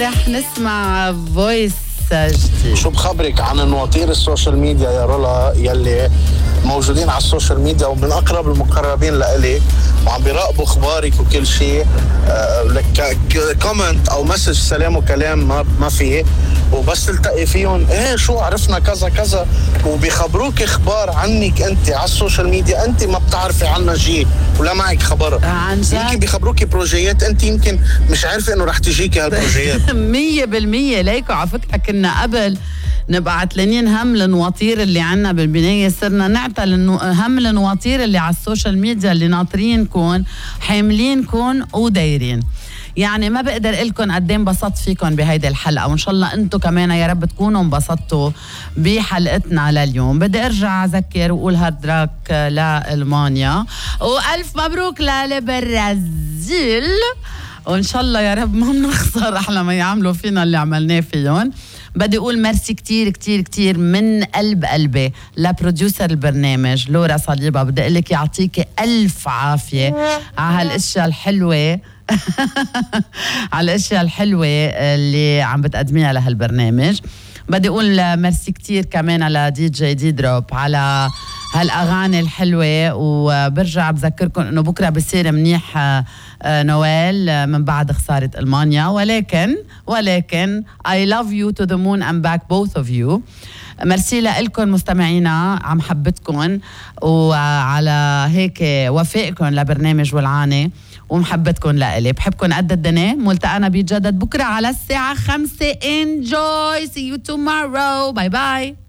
رح نسمع فويس جديد. شو بخبرك عن نواطير السوشيال ميديا يا رولا يلي موجودين على السوشيال ميديا ومن أقرب المقربين لإلك وعم بيراقبوا أخبارك وكل شيء، لك كومنت أو مسج سلام وكلام ما فيه، وبس تلتقي فيهم ايه شو عرفنا كذا كذا، وبيخبروك اخبار عنك انت على السوشيال ميديا انت ما بتعرفي عنها شيء ولا معك خبر. عن جد يمكن بيخبروكي بروجيات انت يمكن مش عارفه انه رح تجيكي هالبروجيات. 100% ليكو. على فكره كنا قبل نبقى عتلانين هم النواطير اللي عنا بالبناية، صرنا نعتل هم النواطير اللي على السوشيال ميديا اللي ناطرينكم حاملينكم ودايرين. يعني ما بقدر لكم قد ايه انبسطت فيكم بهيدي الحلقه، وان شاء الله انتم كمان يا رب تكونوا انبسطتوا بحلقتنا لليوم. بدي ارجع اذكر واقول هارد راك لألمانيا والف مبروك للبرازيل، وان شاء الله يا رب ما بنخسر احلى ما يعملوا فينا اللي عملناه فيهم. بدي اقول ميرسي كتير كتير كتير من قلب قلبي لبروديوسر البرنامج لورا صليبة. بدي اقول لك يعطيكي الف عافيه على هالاشياء الحلوه على الاشياء الحلوه اللي عم بتقدميها لهالبرنامج. بدي اقول ميرسي كتير كمان لدي جي دي دروب على هالاغاني الحلوه. وبرجع بذكركم انه بكره بصير منيح نويل من بعد خساره المانيا، ولكن I love you to the moon and back both of you. ميرسي لكم مستمعينا، عم حبتكم وعلى هيك وفائكم لبرنامج ولعانه ومحبتكم لإلي. بحبكم قد الدنيا. ملتقانا بيتجدد بكره على الساعه 5. Enjoy. See you tomorrow. Bye bye.